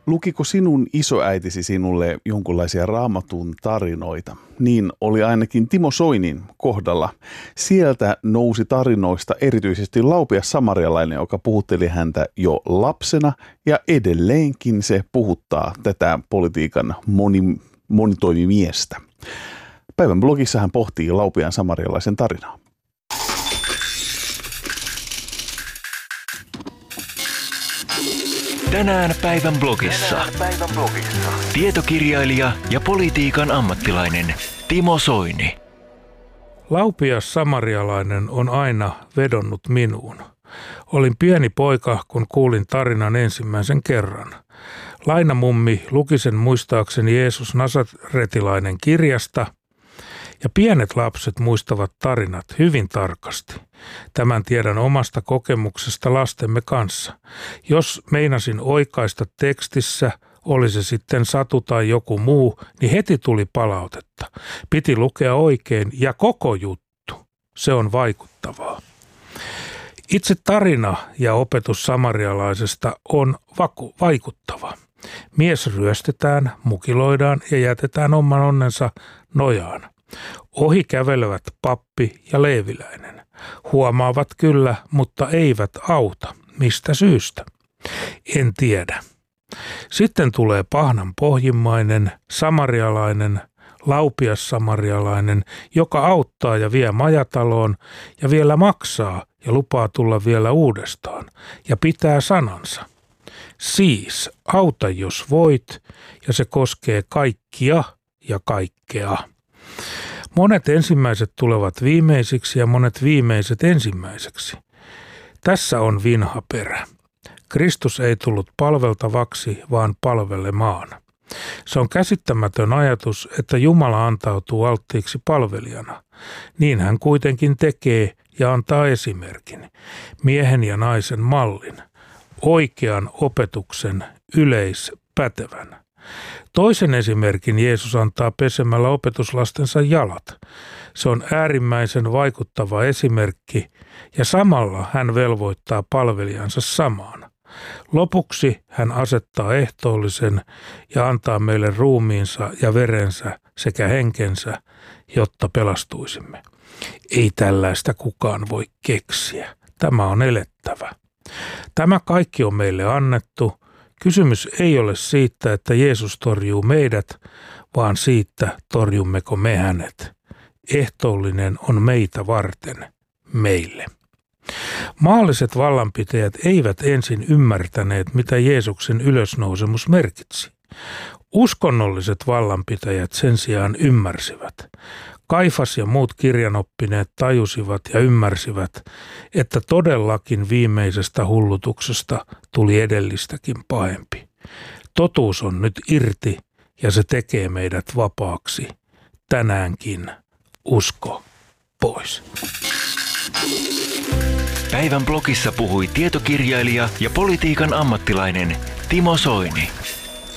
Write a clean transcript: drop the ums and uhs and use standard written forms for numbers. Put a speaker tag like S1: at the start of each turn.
S1: Lukiko sinun isoäitisi sinulle jonkinlaisia Raamatun tarinoita? Niin oli ainakin Timo Soinin kohdalla. Sieltä nousi tarinoista erityisesti laupias samarialainen, joka puhutteli häntä jo lapsena, ja edelleenkin se puhuttaa tätä politiikan monitoimimiestä. Päivän blogissa hän pohtii laupiaan samarialaisen tarinaa.
S2: Tänään päivän blogissa. Tietokirjailija ja politiikan ammattilainen Timo Soini.
S3: Laupias samarialainen on aina vedonnut minuun. Olin pieni poika, kun kuulin tarinan ensimmäisen kerran. Lainamummi luki sen muistaakseni Jeesus Nasaretilainen kirjasta, ja pienet lapset muistavat tarinat hyvin tarkasti. Tämän tiedän omasta kokemuksesta lastemme kanssa. Jos meinasin oikaista tekstissä, oli se sitten satu tai joku muu, niin heti tuli palautetta. Piti lukea oikein ja koko juttu. Se on vaikuttavaa. Itse tarina ja opetus samarialaisesta on vaikuttava. Mies ryöstetään, mukiloidaan ja jätetään oman onnensa nojaan. Ohi kävelevät pappi ja leeviläinen. Huomaavat kyllä, mutta eivät auta. Mistä syystä? En tiedä. Sitten tulee pahnan pohjimmainen, samarialainen, laupias samarialainen, joka auttaa ja vie majataloon ja vielä maksaa ja lupaa tulla vielä uudestaan ja pitää sanansa. Siis auta jos voit, ja se koskee kaikkia ja kaikkea. Monet ensimmäiset tulevat viimeisiksi ja monet viimeiset ensimmäiseksi. Tässä on vinha perä. Kristus ei tullut palveltavaksi, vaan palvelemaan. Se on käsittämätön ajatus, että Jumala antautuu alttiiksi palvelijana. Niin hän kuitenkin tekee ja antaa esimerkin, miehen ja naisen mallin, oikean opetuksen yleispätevän. Toisen esimerkin Jeesus antaa pesemällä opetuslastensa jalat. Se on äärimmäisen vaikuttava esimerkki ja samalla hän velvoittaa palvelijansa samaan. Lopuksi hän asettaa ehtoollisen ja antaa meille ruumiinsa ja verensä sekä henkensä, jotta pelastuisimme. Ei tällaista kukaan voi keksiä. Tämä on elettävä. Tämä kaikki on meille annettu. Kysymys ei ole siitä, että Jeesus torjuu meidät, vaan siitä, torjummeko me hänet. Ehtoollinen on meitä varten, meille. Maalliset vallanpitäjät eivät ensin ymmärtäneet, mitä Jeesuksen ylösnousemus merkitsi. Uskonnolliset vallanpitäjät sen sijaan ymmärsivät. Kaifas ja muut kirjanoppineet tajusivat ja ymmärsivät, että todellakin viimeisestä hullutuksesta tuli edellistäkin pahempi. Totuus on nyt irti ja se tekee meidät vapaaksi. Tänäänkin usko pois.
S2: Päivän blogissa puhui tietokirjailija ja politiikan ammattilainen Timo Soini.